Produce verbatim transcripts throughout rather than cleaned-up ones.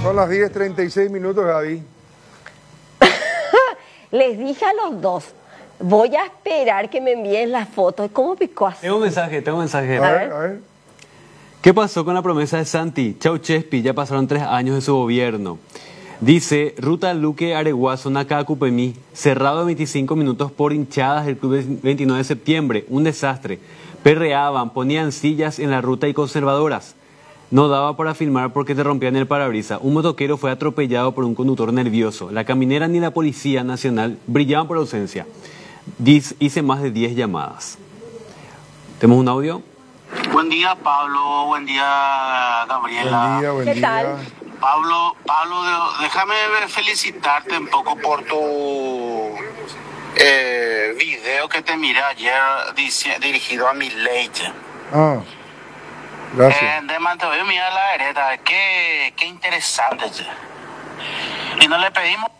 Son las diez treinta y seis minutos, Gaby. Les dije a los dos, voy a esperar que me envíen las fotos. ¿Cómo picó así? Tengo un mensaje, tengo un mensaje. A, A ver, ver. a ver. ¿Qué pasó con la promesa de Santi? Chau Chespi, ya pasaron tres años de su gobierno. Dice, Ruta Luque Areguazo, Nacacupemí, cerrado veinticinco minutos por hinchadas del club veintinueve de septiembre, un desastre. Perreaban, ponían sillas en la ruta y conservadoras. No daba para filmar porque te rompían el parabrisas. Un motoquero fue atropellado por un conductor nervioso. La caminera ni la Policía Nacional brillaban por ausencia. Dice, hice más de diez llamadas. ¿Tenemos un audio? Buen día, Pablo. Buen día, Gabriela. Buen día, buen ¿Qué día. tal? Pablo, Pablo, de- déjame felicitarte un poco por tu eh, video que te miré ayer dice- dirigido a mi leche. Ah, gracias. Eh, de Mantovio, mira la hereda, qué, qué interesante. Che. Y no le pedimos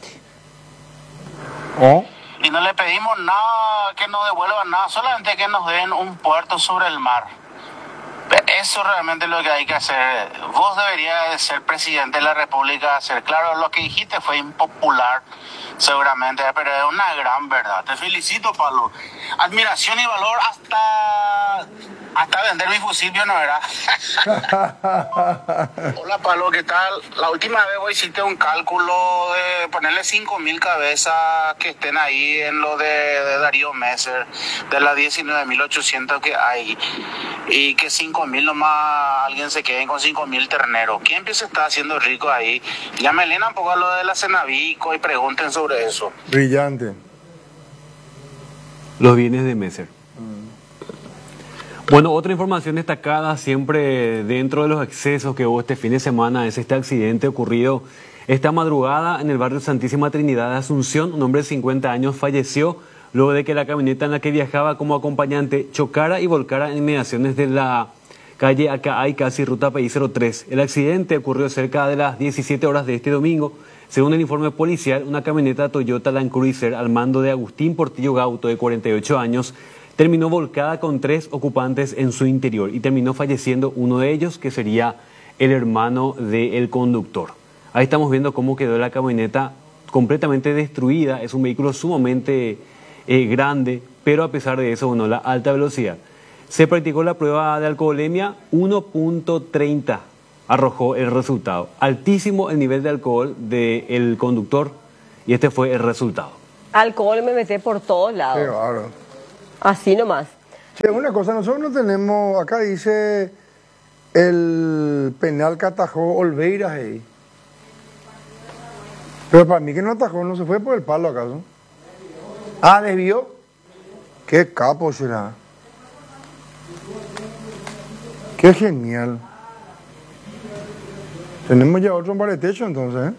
Oh, y no le pedimos nada, que nos devuelvan nada, solamente que nos den un puerto sobre el mar. Eso realmente es lo que hay que hacer. Vos deberías de ser presidente de la República, hacer claro, lo que dijiste fue impopular, seguramente, pero es una gran verdad. Te felicito, Pablo. Admiración y valor hasta hasta vender mi fusil, ¿no era? Hola, Pablo, ¿qué tal? La última vez vos hiciste un cálculo de ponerle cinco mil cabezas que estén ahí en lo de, de Darío Messer, de las diecinueve mil ochocientos que hay, y que cinco mil nomás alguien se quede con cinco mil terneros. ¿Quién empieza a estar haciendo rico ahí? Llámenle un poco a lo de la Cenavico y pregunten sobre eso. brillante. Los bienes de Messer. Bueno, otra información destacada siempre dentro de los excesos que hubo este fin de semana es este accidente ocurrido esta madrugada en el barrio Santísima Trinidad de Asunción. Un hombre de cincuenta años falleció luego de que la camioneta en la que viajaba como acompañante chocara y volcara en inmediaciones de la calle Acá casi ruta P I cero tres. El accidente ocurrió cerca de las diecisiete horas de este domingo. Según el informe policial, una camioneta Toyota Land Cruiser al mando de Agustín Portillo Gauto, de cuarenta y ocho años, terminó volcada con tres ocupantes en su interior y terminó falleciendo uno de ellos, que sería el hermano del conductor. Ahí estamos viendo cómo quedó la camioneta completamente destruida. Es un vehículo sumamente eh, grande, pero a pesar de eso, bueno, la alta velocidad. Se practicó la prueba de alcoholemia, uno punto treinta arrojó el resultado. Altísimo el nivel de alcohol del conductor y este fue el resultado. Alcohol me metí por todos Qué lados. bárbaro. Así nomás. Che, una cosa, nosotros no tenemos, acá dice el penal que atajó Olveiras ahí. Pero para mí que no atajó, no se fue por el palo acaso. Ah, desvió. Qué capo será. Qué genial. Tenemos ya otro en techo entonces, ¿eh?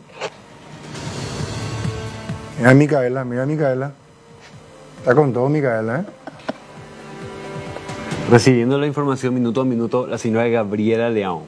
Mira a Micaela, mira a Micaela. Está con todo Micaela, ¿eh? Recibiendo la información minuto a minuto, la señora Gabriela León.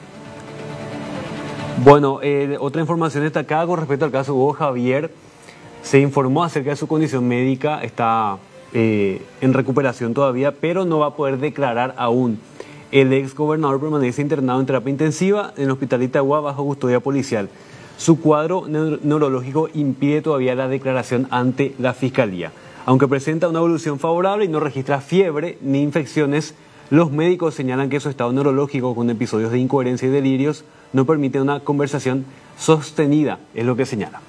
Bueno, eh, otra información destacada con respecto al caso Hugo Javier. Se informó acerca de su condición médica, está eh, en recuperación todavía, pero no va a poder declarar aún. El ex gobernador permanece internado en terapia intensiva en el hospital de Itagua bajo custodia policial. Su cuadro neur- neurológico impide todavía la declaración ante la fiscalía. Aunque presenta una evolución favorable y no registra fiebre ni infecciones, los médicos señalan que su estado neurológico con episodios de incoherencia y delirios no permite una conversación sostenida, es lo que señala.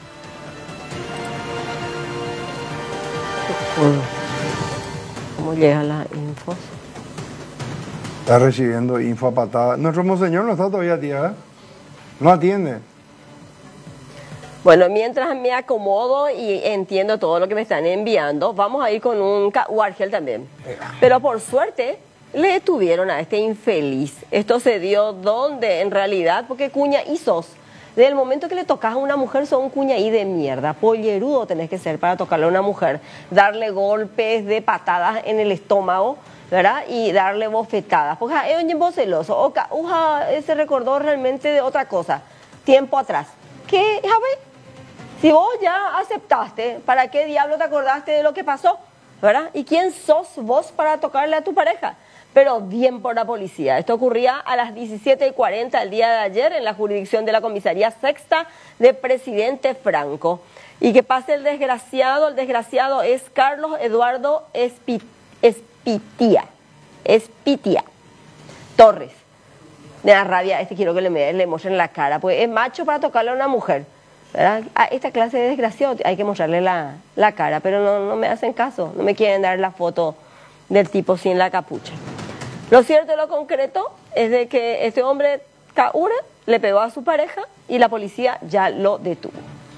¿Cómo llega la info? Está recibiendo info a patada. Nuestro monseñor no está todavía, tía, ¿eh? No atiende. Bueno, mientras me acomodo y entiendo todo lo que me están enviando, vamos a ir con un ca- Wargel también. Pero por suerte, le detuvieron a este infeliz. Esto se dio donde, en realidad, porque cuña y sos. Desde el momento que le tocas a una mujer, sos un cuñaí de mierda. Pollerudo tenés que ser para tocarle a una mujer. Darle golpes de patadas en el estómago, ¿verdad? Y darle bofetadas. Porque es un tiempo celoso. Oca, uja, se recordó realmente de otra cosa. Tiempo atrás. ¿Qué, Javi? Si vos ya aceptaste, ¿para qué diablo te acordaste de lo que pasó? ¿Verdad? ¿Y quién sos vos para tocarle a tu pareja? pero bien por la policía. Esto ocurría a las diecisiete y cuarenta el día de ayer en la jurisdicción de la comisaría sexta de Presidente Franco. Y que pase el desgraciado, el desgraciado es Carlos Eduardo Espi, Espitia, Espitia Torres. Me da rabia, este quiero que le, me, le muestren la cara, pues es macho para tocarle a una mujer, ¿verdad? A esta clase de desgraciado hay que mostrarle la, la cara, pero no, no me hacen caso, no me quieren dar la foto del tipo sin la capucha. Lo cierto y lo concreto es de que este hombre, Kaura, le pegó a su pareja y la policía ya lo detuvo.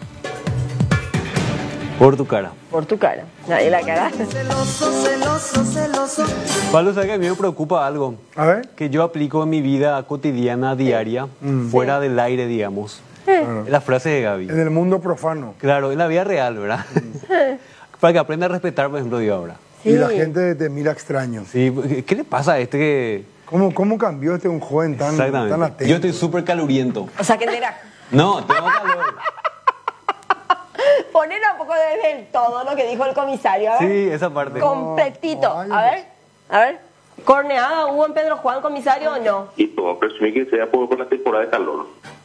Por tu cara. Por tu cara. Nadie la cara. Celoso, celoso, celoso. Pablo, ¿sabes que a mí me preocupa algo? A ver. Que yo aplico en mi vida cotidiana, diaria, Mm. fuera Sí. del aire, digamos. Eh. La frase de Gaby. En el mundo profano. Claro, en la vida real, ¿verdad? Para que aprenda a respetar, por ejemplo, digo ahora. Sí. Y la gente te mira extraño. Sí, ¿qué le pasa a este que...? ¿Cómo, cómo cambió este un joven tan, Exactamente. tan atento? Yo estoy súper caluriento. O sea que era... No, tengo calor. Poner un poco de del todo lo que dijo el comisario. A ver. Sí, esa parte. Completito. No, no, A ver, a ver. ¿Corneada hubo en Pedro Juan, comisario, o no? Y todo presumir que sea por, por la temporada de calor.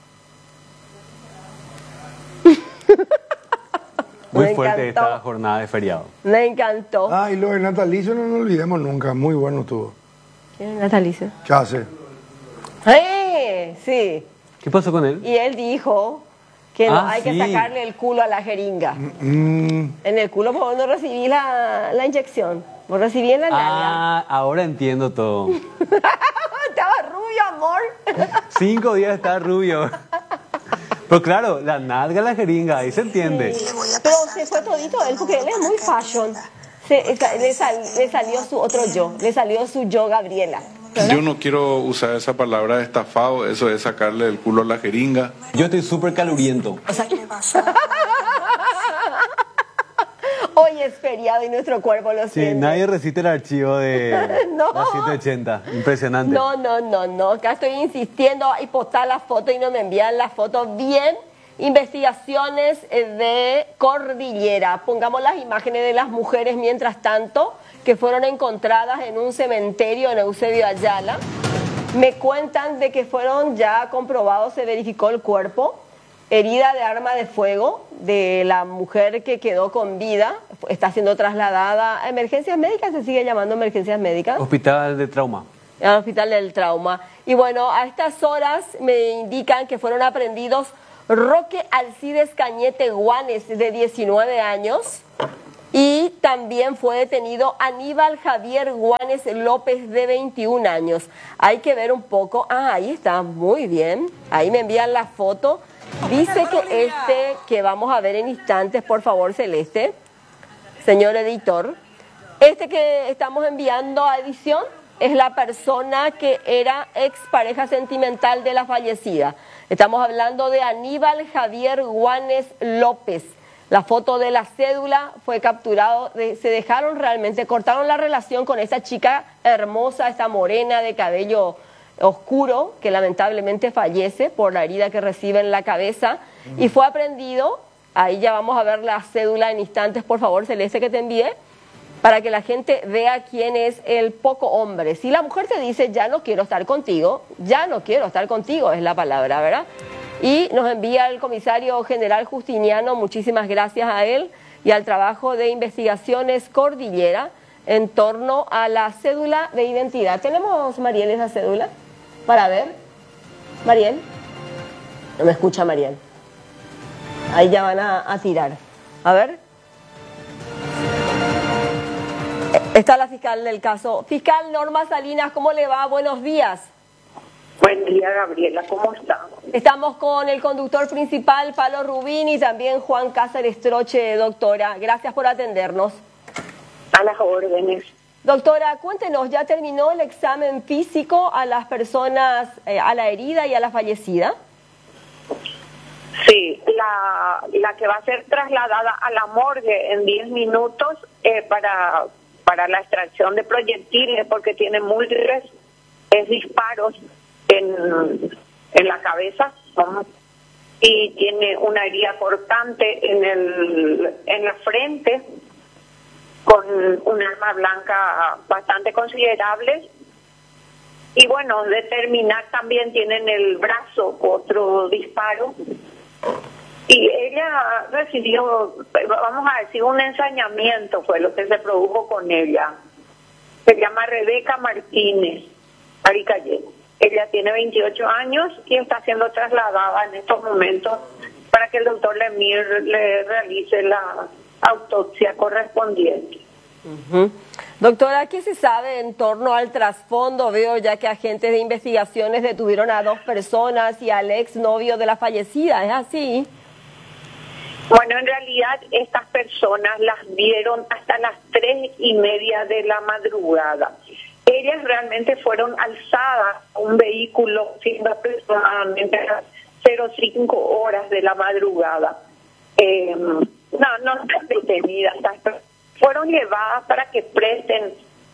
Muy Me fuerte encantó. esta jornada de feriado. Me encantó. Ah, y lo de natalicio no nos olvidemos nunca. Muy bueno estuvo. ¿Quién es Natalicio? Chase. ¡Eh! Sí. ¿Qué pasó con él? Y él dijo que no Ah, hay que sí. sacarle el culo a la jeringa. Mm, En el culo porque no recibí la, la inyección. Vos recibí en la nalga. Ah, ahora entiendo todo. Estaba rubio, amor. Cinco días está rubio. Pero claro, la nalga, la jeringa, ahí se entiende. Pero se fue todito él porque él es muy fashion. Se, esa- le, sal- le salió su otro yo, le salió su yo Gabriela. Yo no quiero usar esa palabra de estafado, eso es sacarle el culo a la jeringa. Yo estoy súper caluriento. Hoy es feriado y nuestro cuerpo lo Sí, siente. nadie resiste el archivo de No. la ciento ochenta. Impresionante. No, no, no, no. Acá estoy insistiendo y postar la foto y no me envían la foto bien. Investigaciones de Cordillera. Pongamos las imágenes de las mujeres mientras tanto que fueron encontradas en un cementerio en Eusebio Ayala. Me cuentan de que fueron ya comprobados, se verificó el cuerpo, herida de arma de fuego de la mujer que quedó con vida. Está siendo trasladada a emergencias médicas, se sigue llamando emergencias médicas. Hospital de trauma. Al hospital del trauma. Y bueno, a estas horas me indican que fueron aprendidos Roque Alcides Cañete Guanes, de diecinueve años, y también fue detenido Aníbal Javier Guanes López, de veintiún años. Hay que ver un poco. Ah, ahí está, muy bien. Ahí me envían la foto. Dice que este que vamos a ver en instantes, por favor, Celeste, señor editor, este que estamos enviando a edición es la persona que era expareja sentimental de la fallecida. Estamos hablando de Aníbal Javier Guanes López. La foto de la cédula fue capturado, de, se dejaron realmente, cortaron la relación con esta chica hermosa, esta morena de cabello oscuro, que lamentablemente fallece por la herida que recibe en la cabeza, y fue aprendido. Ahí ya vamos a ver la cédula en instantes, por favor, Celeste, que te envié, para que la gente vea quién es el poco hombre. Si la mujer te dice, ya no quiero estar contigo, ya no quiero estar contigo, es la palabra, ¿verdad? Y nos envía el comisario general Justiniano, muchísimas gracias a él, y al trabajo de investigaciones Cordillera en torno a la cédula de identidad. ¿Tenemos, Mariel, esa cédula? Para ver. Mariel. No me escucha, Mariel. Ahí ya van a, a tirar. A ver. Está la fiscal del caso. Fiscal Norma Salinas, ¿cómo le va? Buenos días. Buen día, Gabriela, ¿cómo está? Estamos con el conductor principal, Pablo Rubín, y también Juan Cáceres Troche, doctora. Gracias por atendernos. A las órdenes. Doctora, cuéntenos, ¿ya terminó el examen físico a las personas, eh, a la herida y a la fallecida? Sí, la, la que va a ser trasladada a la morgue en diez minutos eh, para, para la extracción de proyectiles, porque tiene múltiples eh, disparos en, en la cabeza, ¿no? Y tiene una herida cortante en, el, en la frente, con un arma blanca bastante considerable, Y bueno, determinar también tienen el brazo, otro disparo. Y ella recibió, vamos a decir, un ensañamiento fue lo que se produjo con ella. Se llama Rebeca Martínez Aricalle. Ella tiene veintiocho años y está siendo trasladada en estos momentos para que el doctor Lemir le realice la autopsia correspondiente. Uh-huh. Doctora, ¿qué se sabe en torno al trasfondo? Veo ya que agentes de investigaciones detuvieron a dos personas y al ex novio de la fallecida, ¿es así? Bueno, en realidad estas personas las vieron hasta las tres y media de la madrugada. Ellas realmente fueron alzadas a un vehículo siendo aproximadamente a las cero cinco horas de la madrugada. Eh, no, no están detenidas. Fueron llevadas para que presten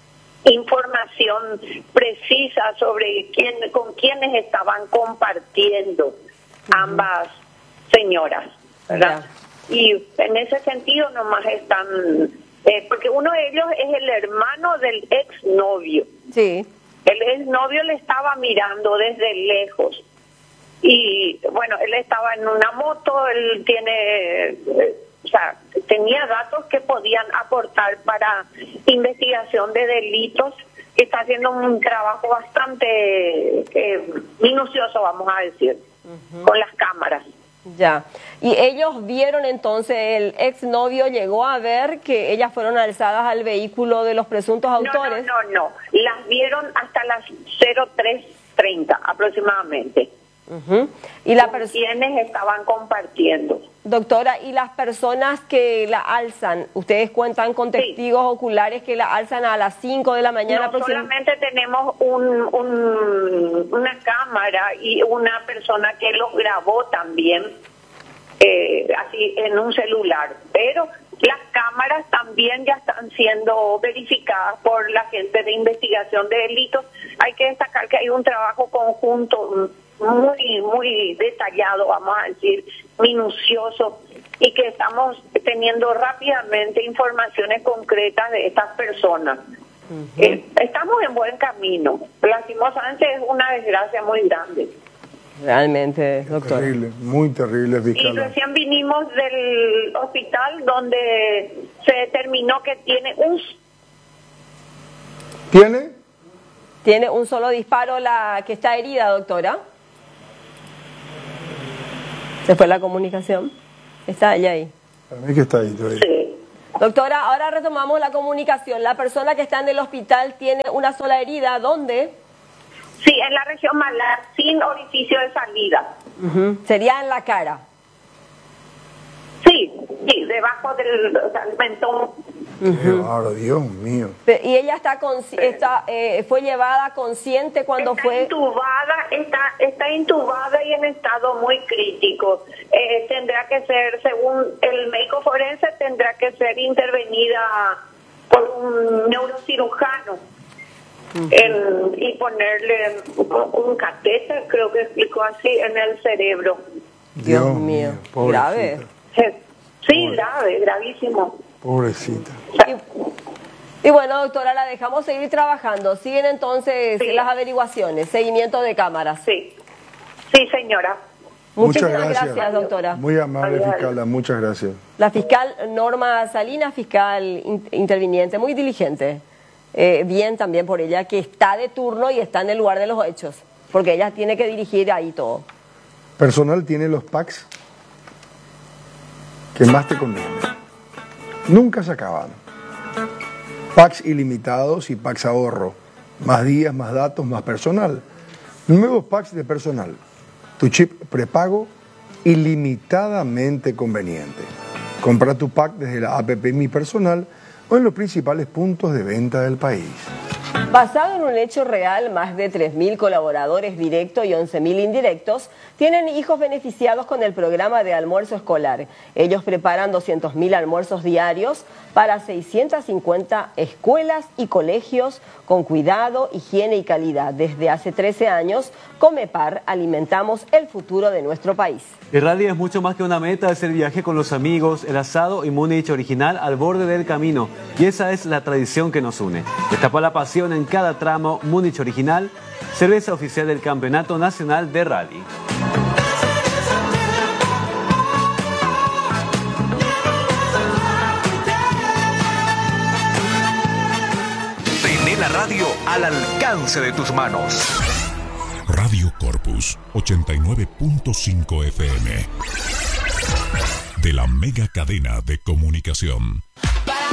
información precisa sobre quién, con quiénes estaban compartiendo uh-huh. ambas señoras, ¿verdad? Yeah. Y en ese sentido nomás están, eh, porque uno de ellos es el hermano del exnovio. Sí. El exnovio le estaba mirando desde lejos. Y bueno, él estaba en una moto, él tiene, eh, o sea, tenía datos que podían aportar para investigación de delitos. Está haciendo un trabajo bastante eh, minucioso, vamos a decir, uh-huh. con las cámaras. Ya. Y ellos vieron entonces, el exnovio llegó a ver que ellas fueron alzadas al vehículo de los presuntos autores. No, no, no, no. Las vieron hasta las cero tres treinta aproximadamente. Uh-huh. Y la ¿Con quiénes estaban compartiendo? Doctora, ¿y las personas que la alzan? ¿Ustedes cuentan con testigos sí. oculares que la alzan a las cinco de la mañana? No, solamente tenemos un, un, una cámara y una persona que los grabó también, eh, así en un celular. Pero las cámaras también ya están siendo verificadas por la gente de investigación de delitos. Hay que destacar que hay un trabajo conjunto muy, muy detallado, vamos a decir, minucioso, y que estamos teniendo rápidamente informaciones concretas de estas personas. Uh-huh. Eh, estamos en buen camino. Lastimosamente es una desgracia muy grande. Realmente, doctor. Terrible, muy terrible, fiscal. Y recién vinimos del hospital donde se determinó que tiene un... ¿Tiene? Tiene un solo disparo la que está herida, doctora. ¿Se fue la comunicación? ¿Está ella ahí? Para mí que está ahí todavía. Sí. Doctora, ahora retomamos la comunicación. La persona que está en el hospital tiene una sola herida. ¿Dónde? Sí, en la región malar, sin orificio de salida. Uh-huh. ¿Sería en la cara? Sí, sí, debajo del, del mentón. Uh-huh. Claro, Dios mío. Y ella está, está eh, fue llevada consciente cuando está fue... intubada, está, está intubada y en estado muy crítico. Eh, tendrá que ser, según el médico forense, tendrá que ser intervenida por un neurocirujano. Uh-huh. en, y ponerle un catéter, creo que explicó así, en el cerebro. Dios, Dios mío, mío grave. Sí, grave, gravísimo. Pobrecita. Y, y bueno, doctora, la dejamos seguir trabajando. Siguen entonces sí. las averiguaciones, seguimiento de cámaras. Sí, sí, señora. Muchísimas muchas gracias. gracias, doctora. Muy amable, fiscal, muchas gracias. La fiscal Norma Salinas, fiscal in interviniente, muy diligente. Eh, bien también por ella, que está de turno y está en el lugar de los hechos, porque ella tiene que dirigir ahí todo. Personal tiene los packs que más te conviene. Nunca se acaban. Packs ilimitados y packs ahorro. Más días, más datos, más personal. Nuevos packs de personal. Tu chip prepago ilimitadamente conveniente. Compra tu pack desde la app Mi Personal o en los principales puntos de venta del país. Basado en un hecho real, más de tres mil colaboradores directos y once mil indirectos tienen hijos beneficiados con el programa de almuerzo escolar. Ellos preparan doscientos mil almuerzos diarios para seiscientas cincuenta escuelas y colegios con cuidado, higiene y calidad. Desde hace trece años, Comepar alimentamos el futuro de nuestro país. El rally es mucho más que una meta, es el viaje con los amigos, el asado y Múnich original al borde del camino. Y esa es la tradición que nos une. Destapa la pasión en en cada tramo. Múnich Original, cerveza oficial del Campeonato Nacional de Rally. Tené la radio al alcance de tus manos. Radio Corpus ochenta y nueve punto cinco F M. De la mega cadena de comunicación.